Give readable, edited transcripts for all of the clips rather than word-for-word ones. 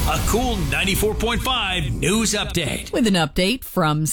A cool 94.5 news update. With an update from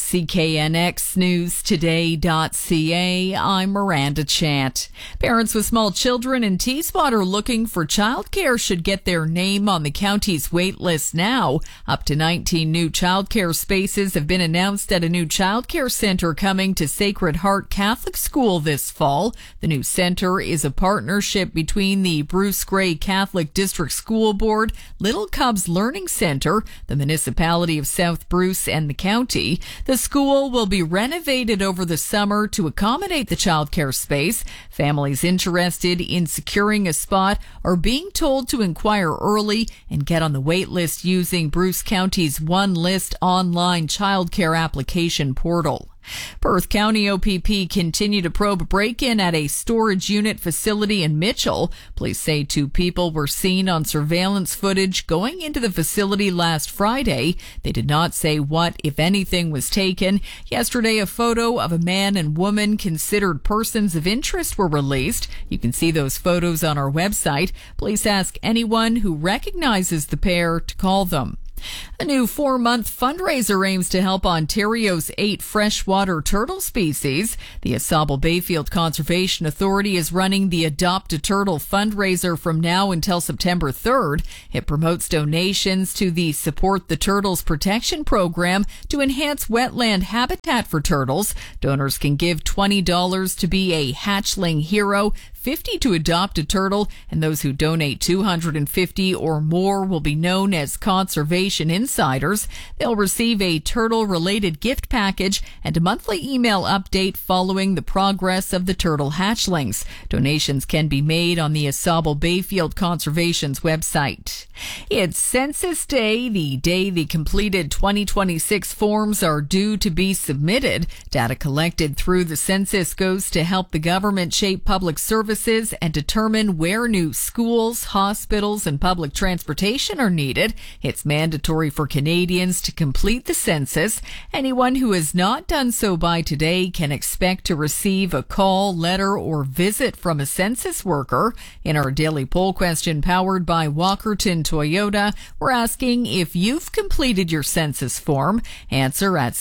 CKNXNewsToday.ca, I'm Miranda Chant. Parents with small children in T-Spot are looking for childcare should get their name on the county's wait list now. Up to 19 new childcare spaces have been announced at a new childcare center coming to Sacred Heart Catholic School this fall. The new center is a partnership between the Bruce Gray Catholic District School Board, Little Cubs Learning Center, the municipality of South Bruce, and the county. The school will be renovated over the summer to accommodate the childcare space. Families interested in securing a spot are being told to inquire early and get on the wait list using Bruce County's One List online childcare application portal. Perth County OPP continue to probe a break-in at a storage unit facility in Mitchell. Police say 2 people were seen on surveillance footage going into the facility last Friday. They did not say what, if anything, was taken. Yesterday, a photo of a man and woman considered persons of interest were released. You can see those photos on our website. Police ask anyone who recognizes the pair to call them. A new 4-month fundraiser aims to help Ontario's 8 freshwater turtle species. The Asable Bayfield Conservation Authority is running the Adopt a Turtle fundraiser from now until September 3rd. It promotes donations to the Support the Turtles Protection Program to enhance wetland habitat for turtles. Donors can give $20 to be a hatchling hero, $50 to adopt a turtle, and those who donate $250 or more will be known as conservation insiders. They'll receive a turtle-related gift package and a monthly email update following the progress of the turtle hatchlings. Donations can be made on the Asable Bayfield Conservation's website. It's Census Day, the day the completed 2026 forms are due to be submitted. Data collected through the census goes to help the government shape public services and determine where new schools, hospitals, and public transportation are needed. It's mandatory for Canadians to complete the census. Anyone who has not done so by today can expect to receive a call, letter, or visit from a census worker. In our daily poll question powered by Walkerton Toyota, we're asking if you've completed your census form. Answer at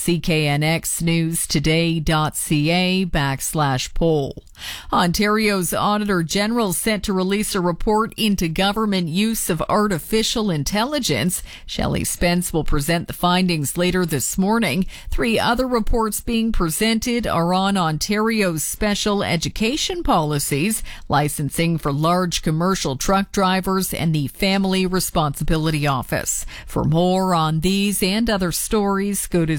cknxnewstoday.ca/poll. Ontario's Auditor General set to release a report into government use of artificial intelligence. Shelley Spence will present the findings later this morning. 3 other reports being presented are on Ontario's special education policies, licensing for large commercial truck drivers, and the Family Responsibility Office. For more on these and other stories, go to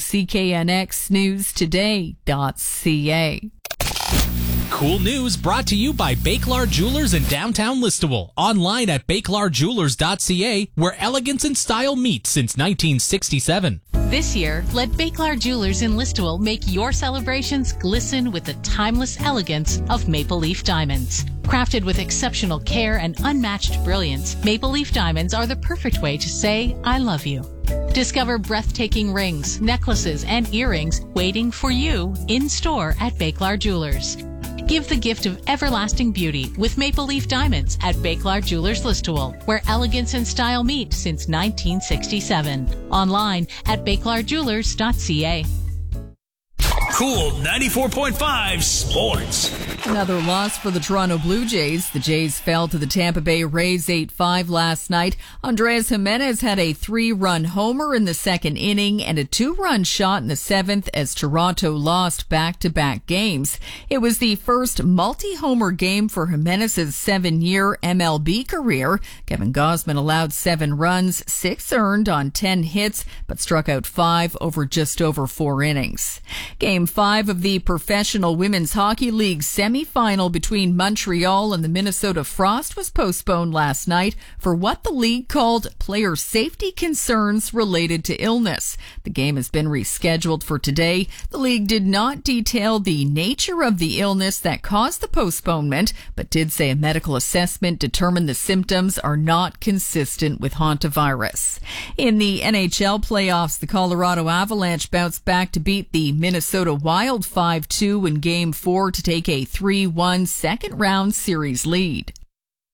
cknxnewstoday.ca. Cool news brought to you by Bakelard Jewelers in downtown Listowel. Online at bakelardjewelers.ca, where elegance and style meet since 1967. This year, let Bakelard Jewelers in Listowel make your celebrations glisten with the timeless elegance of Maple Leaf Diamonds. Crafted with exceptional care and unmatched brilliance, Maple Leaf Diamonds are the perfect way to say, I love you. Discover breathtaking rings, necklaces, and earrings waiting for you in store at Bakelard Jewelers. Give the gift of everlasting beauty with Maple Leaf Diamonds at Bakelard Jewelers Listowel, where elegance and style meet since 1967. Online at bakelardjewelers.ca. Cool 94.5 Sports. Another loss for the Toronto Blue Jays. The Jays fell to the Tampa Bay Rays 8-5 last night. Andrés Giménez had a 3-run homer in the second inning and a 2-run shot in the 7th as Toronto lost back-to-back games. It was the first multi-homer game for Giménez's 7-year MLB career. Kevin Gausman allowed 7 runs, 6 earned on 10 hits, but struck out 5 over just over 4 innings. Game 5 of the Professional Women's Hockey League semifinal between Montreal and the Minnesota Frost was postponed last night for what the league called player safety concerns related to illness. The game has been rescheduled for today. The league did not detail the nature of the illness that caused the postponement, but did say a medical assessment determined the symptoms are not consistent with hantavirus. In the NHL playoffs, the Colorado Avalanche bounced back to beat the Minnesota Wild 5-2 in Game 4 to take a 3-1 second round series lead.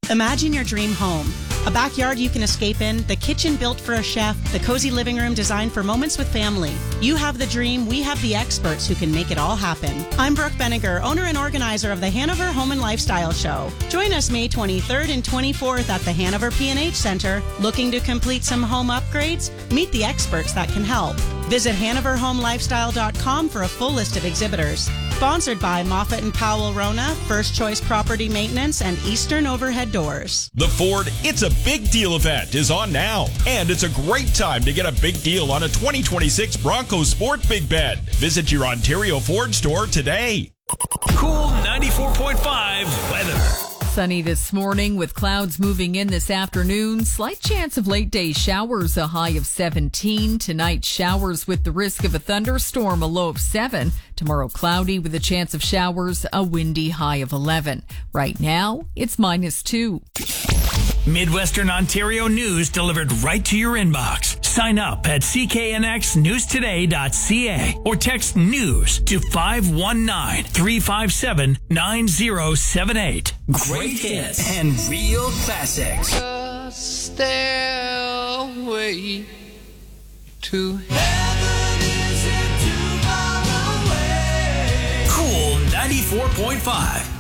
Imagine your dream home. A backyard you can escape in, the kitchen built for a chef, the cozy living room designed for moments with family. You have the dream, we have the experts who can make it all happen. I'm Brooke Benninger, owner and organizer of the Hanover Home and Lifestyle Show. Join us May 23rd and 24th at the Hanover P&H Center. Looking to complete some home upgrades? Meet the experts that can help. Visit HanoverHomeLifestyle.com for a full list of exhibitors. Sponsored by Moffett & Powell Rona, First Choice Property Maintenance, and Eastern Overhead Doors. The Ford It's a Big Deal event is on now, and it's a great time to get a big deal on a 2026 Bronco Sport Big Bed. Visit your Ontario Ford store today. Cool 94.5 weather. Sunny this morning with clouds moving in this afternoon. Slight chance of late day showers, a high of 17. Tonight, showers with the risk of a thunderstorm, a low of 7. Tomorrow, cloudy with a chance of showers, a windy high of 11. Right now, it's -2. Midwestern Ontario news delivered right to your inbox. Sign up at cknxnewstoday.ca or text news to 519-357-9078. Great hits and real classics. A stairway to heaven isn't too far away. Cool 94.5.